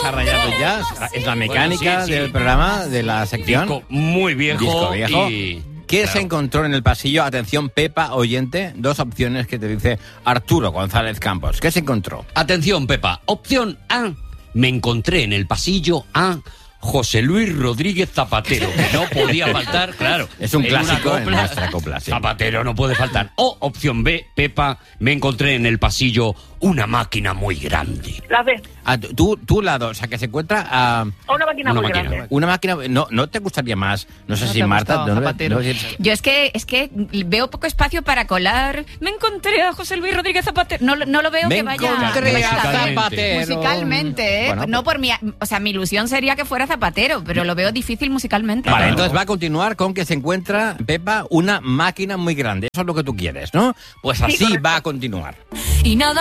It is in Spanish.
ha rayado el jazz. Es la mecánica del programa, de la sección. Disco muy viejo. Disco viejo. Y... ¿Qué claro. se encontró en el pasillo? Atención, Pepa, oyente, 2 opciones que te dice Arturo González Campos. ¿Qué se encontró? Atención, Pepa. Opción A. Me encontré en el pasillo a José Luis Rodríguez Zapatero, que no podía faltar, claro. Es un en una clásico en copla, nuestra copla, sí. Zapatero no puede faltar. O opción B, Pepa, me encontré en el pasillo una máquina muy grande. La B. Tú la 2, o sea, que se encuentra a... Una máquina Una muy máquina. grande. Una máquina... ¿No te gustaría más? No sé No si te Marta... gustaba Zapatero. Yo es que veo poco espacio para colar. Me encontré a José Luis Rodríguez Zapatero. No lo veo Me que vaya encontré a Musicalmente. Zapatero. musicalmente, ¿eh? Bueno, No por mi... O sea, mi ilusión sería que fuera Zapatero, pero lo veo difícil musicalmente. Vale, entonces va a continuar con que se encuentra, Pepa, una máquina muy grande. Eso es lo que tú quieres, ¿no? Pues así correcto. va a continuar. Y nada